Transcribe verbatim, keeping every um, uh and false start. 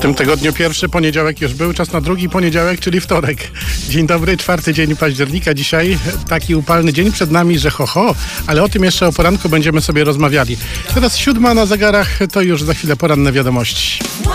tym tygodniu pierwszy poniedziałek już był, czas na drugi poniedziałek, czyli wtorek. Dzień dobry, czwarty dzień października. Dzisiaj taki upalny dzień przed nami, że ho, ho, ale o tym jeszcze o poranku będziemy sobie rozmawiali. Teraz siódma na zegarach, to już za chwilę poranne wiadomości.